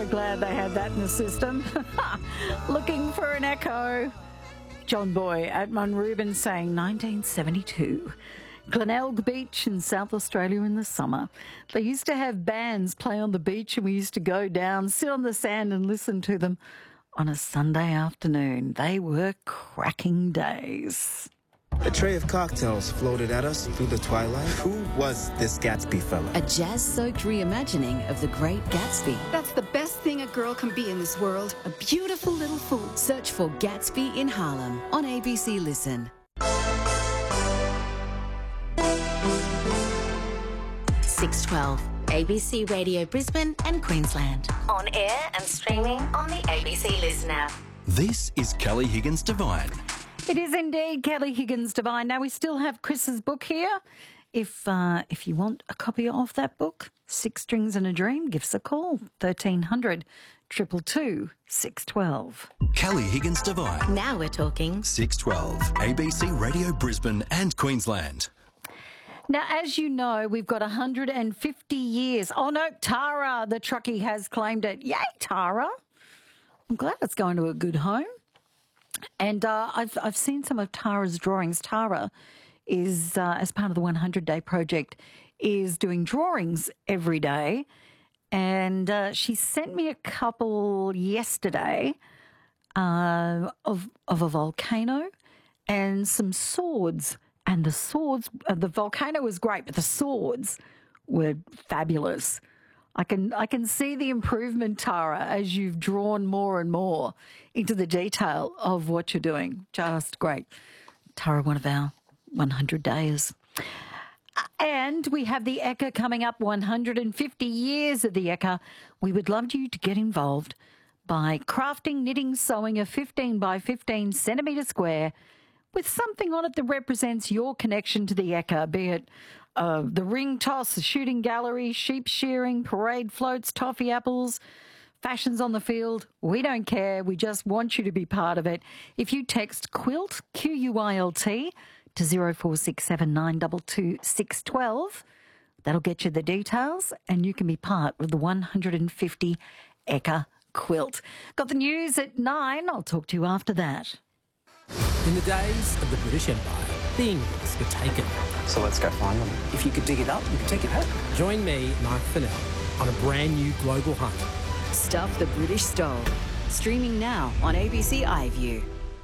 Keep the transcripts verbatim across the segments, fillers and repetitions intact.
glad they had that in the system. Looking for an echo. John Boy at Munrubin saying nineteen seventy-two. Glenelg Beach in South Australia in the summer. They used to have bands play on the beach and we used to go down, sit on the sand and listen to them on a Sunday afternoon. They were cracking days. A tray of cocktails floated at us through the twilight. Who was this Gatsby fella? A jazz-soaked reimagining of The Great Gatsby. That's the best thing a girl can be in this world. A beautiful little fool. Search for Gatsby in Harlem on A B C Listen. six twelve, A B C Radio Brisbane and Queensland. On air and streaming on the A B C Listen app. This is Kelly Higgins Divine. It is indeed Kelly Higgins Divine. Now, we still have Chris's book here. If uh, if you want a copy of that book, Six Strings and a Dream, give us a call, thirteen hundred, two two two, six one two. Kelly Higgins Divine. Now we're talking. six twelve, A B C Radio Brisbane and Queensland. Now, as you know, we've got one hundred fifty years. Oh, no, Tara, the truckie, has claimed it. Yay, Tara. I'm glad it's going to a good home. And uh, I've I've seen some of Tara's drawings. Tara is, uh, as part of the one hundred day project, is doing drawings every day. And uh, she sent me a couple yesterday uh, of, of a volcano and some swords. And the swords, uh, the volcano was great, but the swords were fabulous. I can I can see the improvement, Tara, as you've drawn more and more into the detail of what you're doing. Just great. Tara, one of our one hundred days. And we have the Ekka coming up, one hundred fifty years of the Ekka. We would love you to get involved by crafting, knitting, sewing a fifteen by fifteen centimetre square with something on it that represents your connection to the Ekka, be it uh, the ring toss, the shooting gallery, sheep shearing, parade floats, toffee apples, fashions on the field. We don't care. We just want you to be part of it. If you text QUILT, Q U I L T, to zero four six seven nine two two six one two, that'll get you the details and you can be part of the one hundred fifty Ekka quilt. Got the news at nine. I'll talk to you after that. In the days of the British Empire, things were taken. So let's go find them. If you could dig it up, you could take it home. Join me, Mark Fennell, on a brand new global hunt. Stuff the British stole. Streaming now on A B C iView.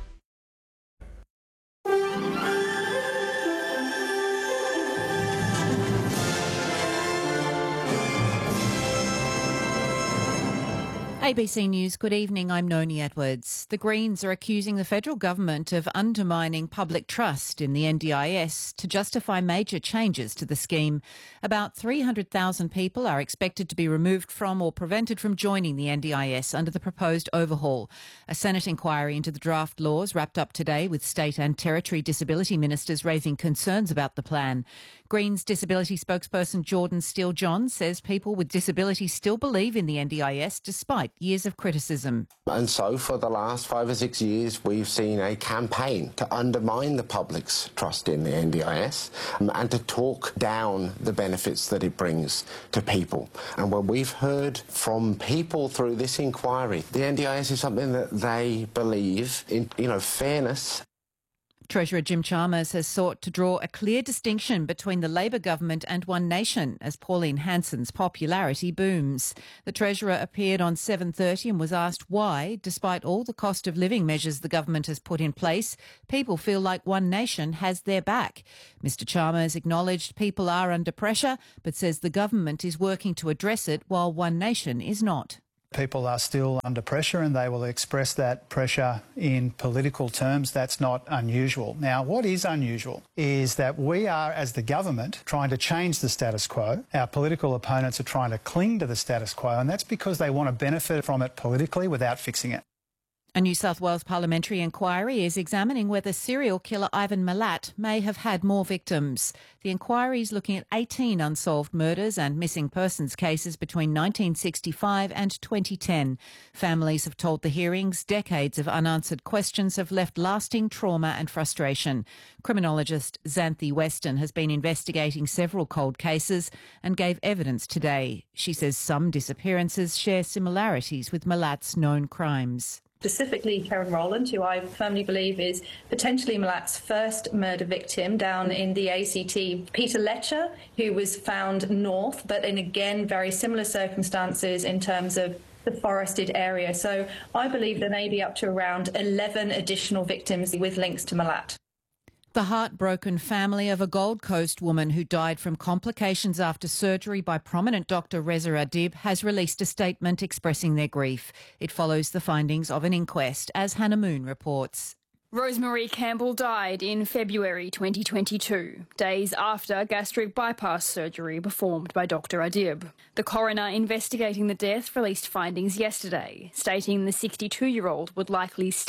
A B C News, good evening, I'm Noni Edwards. The Greens are accusing the federal government of undermining public trust in the N D I S to justify major changes to the scheme. About three hundred thousand people are expected to be removed from or prevented from joining the N D I S under the proposed overhaul. A Senate inquiry into the draft laws wrapped up today with state and territory disability ministers raising concerns about the plan. Greens disability spokesperson Jordan Steele-John says people with disabilities still believe in the N D I S despite years of criticism. And so for the last five or six years, we've seen a campaign to undermine the public's trust in the N D I S um, and to talk down the benefits that it brings to people. And when we've heard from people through this inquiry, the N D I S is something that they believe in, you know, fairness. Treasurer Jim Chalmers has sought to draw a clear distinction between the Labor government and One Nation as Pauline Hanson's popularity booms. The Treasurer appeared on seven thirty and was asked why, despite all the cost of living measures the government has put in place, people feel like One Nation has their back. Mister Chalmers acknowledged people are under pressure, but says the government is working to address it while One Nation is not. People are still under pressure and they will express that pressure in political terms. That's not unusual. Now, what is unusual is that we are, as the government, trying to change the status quo. Our political opponents are trying to cling to the status quo, and that's because they want to benefit from it politically without fixing it. A New South Wales parliamentary inquiry is examining whether serial killer Ivan Milat may have had more victims. The inquiry is looking at eighteen unsolved murders and missing persons cases between nineteen sixty-five and twenty ten. Families have told the hearings decades of unanswered questions have left lasting trauma and frustration. Criminologist Xanthi Weston has been investigating several cold cases and gave evidence today. She says some disappearances share similarities with Milat's known crimes. Specifically Karen Rowland, who I firmly believe is potentially Milat's first murder victim down in the A C T. Peter Letcher, who was found north, but in again very similar circumstances in terms of the forested area. So I believe there may be up to around eleven additional victims with links to Milat. The heartbroken family of a Gold Coast woman who died from complications after surgery by prominent doctor Reza Adib has released a statement expressing their grief. It follows the findings of an inquest, as Hannah Moon reports. Rosemary Campbell died in February twenty twenty-two, days after gastric bypass surgery performed by Doctor Adib. The coroner investigating the death released findings yesterday, stating the sixty-two-year-old would likely still